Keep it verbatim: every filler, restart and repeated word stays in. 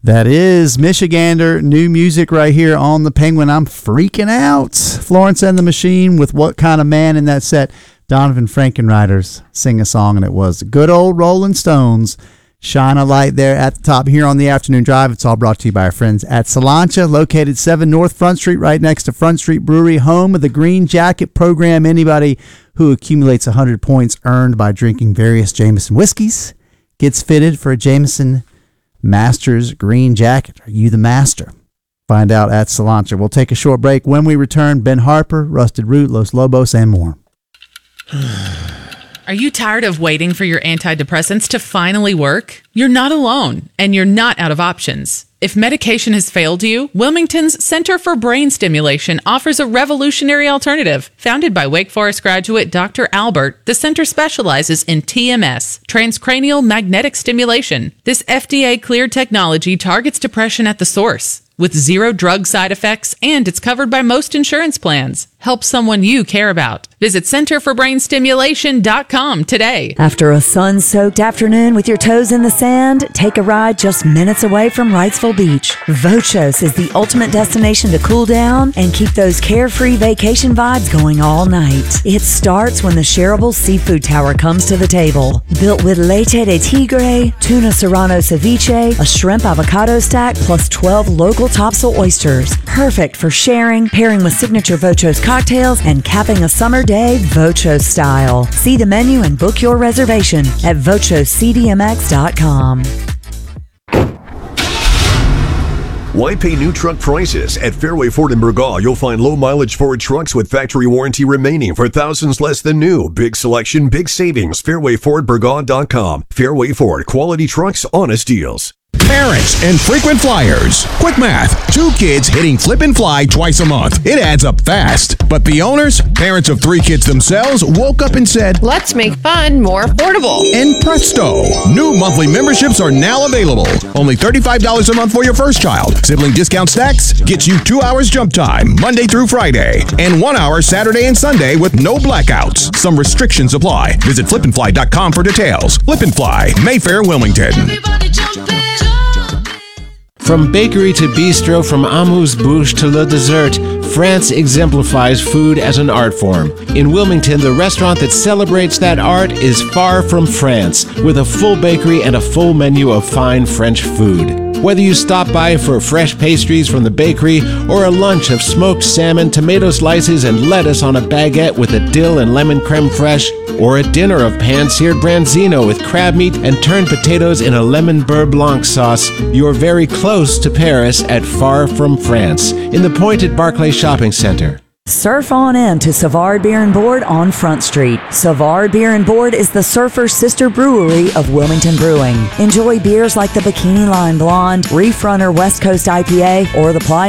That is Michigander, new music right here on the Penguin. I'm freaking out. Florence and the Machine with What Kind of Man in that set. Donovan Frankenreiter's sing a song, and it was good old Rolling Stones. Shine a light there at the top here on the Afternoon Drive. It's all brought to you by our friends at Salancha, located seven North Front Street, right next to Front Street Brewery, home of the Green Jacket program. Anybody who accumulates one hundred points earned by drinking various Jameson whiskeys gets fitted for a Jameson Masters Green Jacket. Are you the master? Find out at Salancha. We'll take a short break. When we return, Ben Harper, Rusted Root, Los Lobos, and more. Are you tired of waiting for your antidepressants to finally work? You're not alone, and you're not out of options. If medication has failed you, Wilmington's Center for Brain Stimulation offers a revolutionary alternative. Founded by Wake Forest graduate Doctor Albert, the center specializes in T M S, transcranial magnetic stimulation. This F D A-cleared technology targets depression at the source. With zero drug side effects, and it's covered by most insurance plans. Help someone you care about. Visit center for brain stimulation dot com today. After a sun-soaked afternoon with your toes in the sand, take a ride just minutes away from Wrightsville Beach. Vochos is the ultimate destination to cool down and keep those carefree vacation vibes going all night. It starts when the shareable seafood tower comes to the table. Built with leche de tigre, tuna serrano ceviche, a shrimp avocado stack, plus twelve local topsail oysters. Perfect for sharing, pairing with signature Vochos cocktails, and capping a summer day Vochos style. See the menu and book your reservation at vochos c d m x dot com. Why pay new truck prices? At Fairway Ford in Burgaw, you'll find low-mileage Ford trucks with factory warranty remaining for thousands less than new. Big selection, big savings. fairway ford burgaw dot com. Fairway Ford, quality trucks, honest deals. Parents and frequent flyers. Quick math. Two kids hitting flip and fly twice a month. It adds up fast. But the owners, parents of three kids themselves, woke up and said, let's make fun more affordable. And presto, new monthly memberships are now available. Only thirty-five dollars a month for your first child. Sibling discount stacks gets you two hours jump time, Monday through Friday, and one hour Saturday and Sunday with no blackouts. Some restrictions apply. Visit flip and fly dot com for details. Flip and Fly, Mayfair, Wilmington. Everybody jump in. From bakery to bistro, from amuse-bouche to le dessert, France exemplifies food as an art form. In Wilmington, the restaurant that celebrates that art is Far From France, with a full bakery and a full menu of fine French food. Whether you stop by for fresh pastries from the bakery or a lunch of smoked salmon, tomato slices, and lettuce on a baguette with a dill and lemon creme fraiche, or a dinner of pan-seared branzino with crab meat and turned potatoes in a lemon beurre blanc sauce, you're very close to Paris at Far From France, in the Pointed Barclay Shopping Center. Surf on in to Savard Beer and Board on Front Street. Savard Beer and Board is the surfer's sister brewery of Wilmington Brewing. Enjoy beers like the Bikini Line Blonde, Reef Runner West Coast I P A, or the Playa